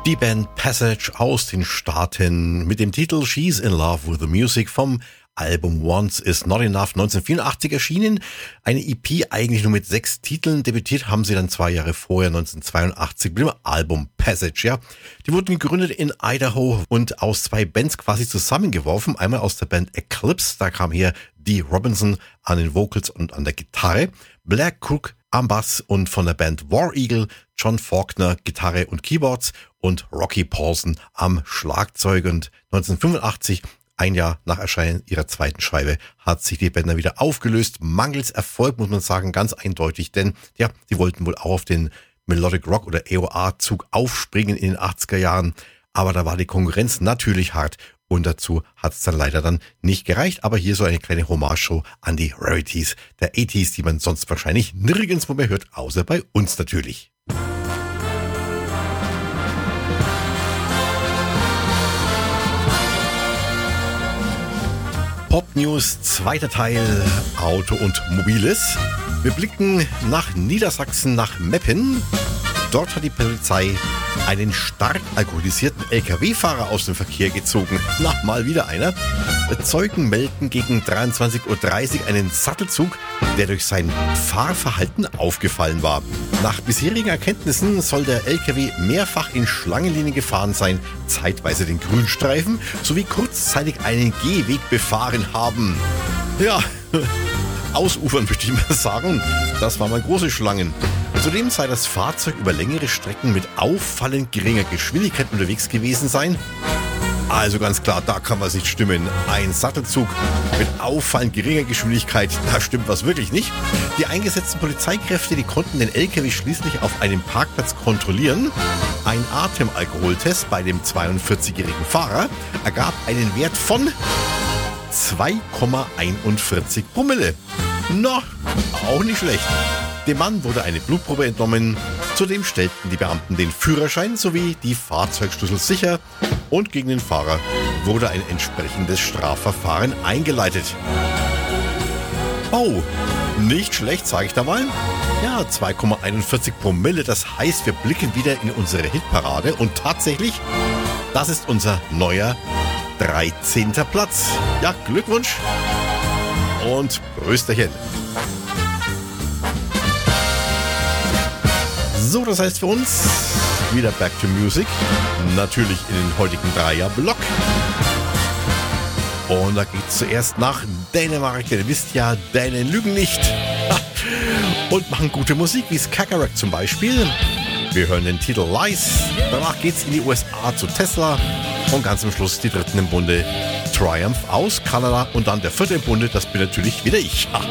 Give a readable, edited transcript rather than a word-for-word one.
Die Band Passage aus den Staaten mit dem Titel She's in Love with the Music vom Album Once Is Not Enough 1984 erschienen. Eine EP eigentlich nur mit 6 Titeln. Debütiert haben sie dann 2 Jahre vorher, 1982, mit dem Album Passage. Ja, die wurden gegründet in Idaho und aus 2 Bands quasi zusammengeworfen. Einmal aus der Band Eclipse, da kam hier Dee Robinson an den Vocals und an der Gitarre, Blair Cook am Bass und von der Band War Eagle John Faulkner Gitarre und Keyboards und Rocky Paulson am Schlagzeug. Und 1985, ein Jahr nach Erscheinen ihrer zweiten Scheibe, hat sich die Band dann wieder aufgelöst. Mangels Erfolg, muss man sagen, ganz eindeutig, denn ja, die wollten wohl auch auf den Melodic Rock oder AOR-Zug aufspringen in den 80er Jahren, aber da war die Konkurrenz natürlich hart und dazu hat es dann leider dann nicht gereicht. Aber hier so eine kleine Hommage-Show an die Rarities der 80s, die man sonst wahrscheinlich nirgendwo mehr hört, außer bei uns natürlich. Pop News, zweiter Teil, Auto und Mobiles. Wir blicken nach Niedersachsen, nach Meppen. Dort hat die Polizei einen stark alkoholisierten LKW-Fahrer aus dem Verkehr gezogen. Na, mal wieder einer. Zeugen melden gegen 23:30 Uhr einen Sattelzug, der durch sein Fahrverhalten aufgefallen war. Nach bisherigen Erkenntnissen soll der LKW mehrfach in Schlangenlinien gefahren sein, zeitweise den Grünstreifen sowie kurzzeitig einen Gehweg befahren haben. Ja, ausufern möchte ich mal sagen, das waren mal große Schlangen. Zudem sei das Fahrzeug über längere Strecken mit auffallend geringer Geschwindigkeit unterwegs gewesen sein. Also ganz klar, da kann was nicht stimmen. Ein Sattelzug mit auffallend geringer Geschwindigkeit, da stimmt was wirklich nicht. Die eingesetzten Polizeikräfte, die konnten den LKW schließlich auf einem Parkplatz kontrollieren. Ein Atemalkoholtest bei dem 42-jährigen Fahrer ergab einen Wert von 2,41 Promille. Na, auch nicht schlecht. Dem Mann wurde eine Blutprobe entnommen. Zudem stellten die Beamten den Führerschein sowie die Fahrzeugschlüssel sicher und gegen den Fahrer wurde ein entsprechendes Strafverfahren eingeleitet. Oh, nicht schlecht, sage ich da mal. Ja, 2,41 Promille, das heißt, wir blicken wieder in unsere Hitparade und tatsächlich, das ist unser neuer 13. Platz. Ja, Glückwunsch und Prösterchen. So, das heißt für uns wieder Back to Music, natürlich in den heutigen Dreier-Block. Und da geht's zuerst nach Dänemark, denn ihr wisst ja, Dänen lügen nicht. Und machen gute Musik, wie Skagerrak zum Beispiel. Wir hören den Titel Lies. Danach geht's in die USA zu Tesla. Und ganz am Schluss die dritten im Bunde, Triumph aus Kanada. Und dann der vierte im Bunde, das bin natürlich wieder ich.